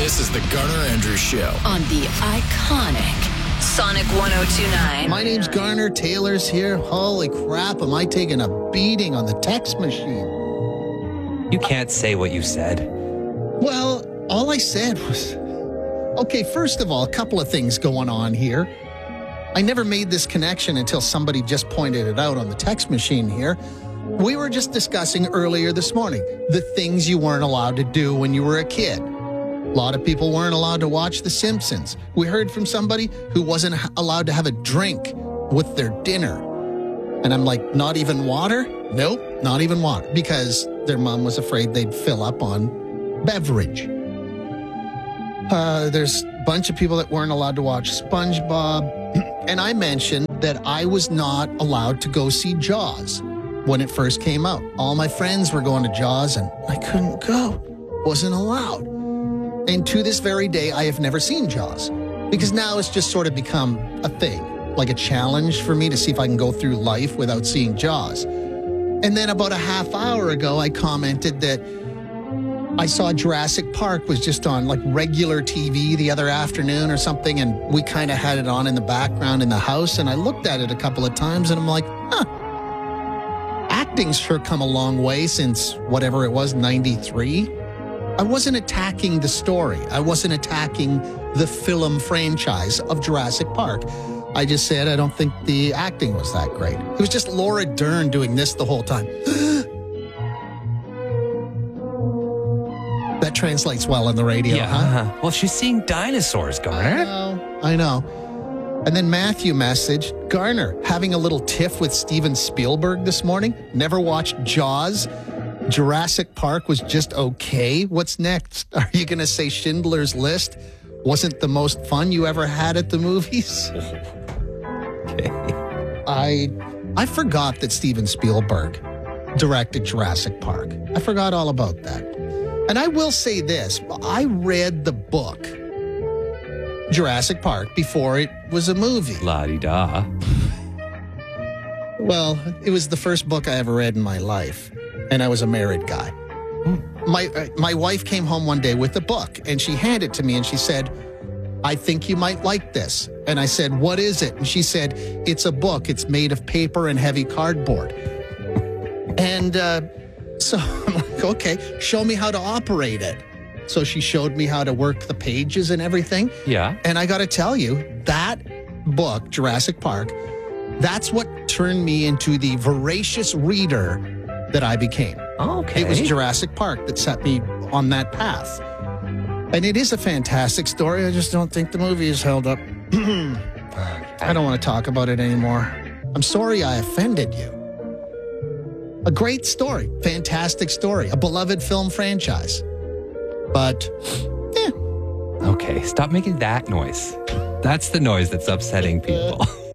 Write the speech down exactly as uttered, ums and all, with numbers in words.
This is the Garner Andrews Show on the iconic Sonic one oh two point nine. My name's Garner. Taylor's here. Holy crap, am I taking a beating on the text machine? You can't say what you said. Well, all I said was, okay, first of all, a couple of things going on here. I never made this connection until somebody just pointed it out on the text machine here. We were just discussing earlier this morning the things you weren't allowed to do when you were a kid. A lot of people weren't allowed to watch The Simpsons. We heard from somebody who wasn't allowed to have a drink with their dinner. And I'm like, not even water? Nope, not even water. Because their mom was afraid they'd fill up on beverage. Uh, there's a bunch of people that weren't allowed to watch SpongeBob. And I mentioned that I was not allowed to go see Jaws when it first came out. All my friends were going to Jaws and I couldn't go. Wasn't allowed. And to this very day, I have never seen Jaws because now it's just sort of become a thing, like a challenge for me to see if I can go through life without seeing Jaws. And then about a half hour ago, I commented that I saw Jurassic Park was just on like regular T V the other afternoon or something, and we kind of had it on in the background in the house, and I looked at it a couple of times and I'm like, huh, acting's sure come a long way since whatever it was, ninety-three. I wasn't attacking the story. I wasn't attacking the film franchise of Jurassic Park. I just said I don't think the acting was that great. It was just Laura Dern doing this the whole time. That translates well on the radio, yeah. huh? Well, she's seeing dinosaurs, I Garner. know, I know. And then Matthew messaged, Garner, having a little tiff with Steven Spielberg this morning. Never watched Jaws. Jurassic Park was just okay. What's next? Are you going to say Schindler's List wasn't the most fun you ever had at the movies? Okay. I I forgot that Steven Spielberg directed Jurassic Park. I forgot all about that. And I will say this. I read the book Jurassic Park before it was a movie. La-di-da. Well, it was the first book I ever read in my life. And I was a married guy. My uh, my wife came home one day with the book, and she handed it to me, and she said, I think you might like this. And I said, what is it? And she said, it's a book. It's made of paper and heavy cardboard. And uh, so I'm like, okay, show me how to operate it. So she showed me how to work the pages and everything. Yeah. And I got to tell you, that book, Jurassic Park, that's what turned me into the voracious reader that I became. Okay. It was Jurassic Park that set me on that path. And it is a fantastic story. I just don't think the movie is held up. I don't want to talk about it anymore. I'm sorry I offended you. A great story. Fantastic story. A beloved film franchise. But, eh. Okay, stop making that noise. That's the noise that's upsetting people.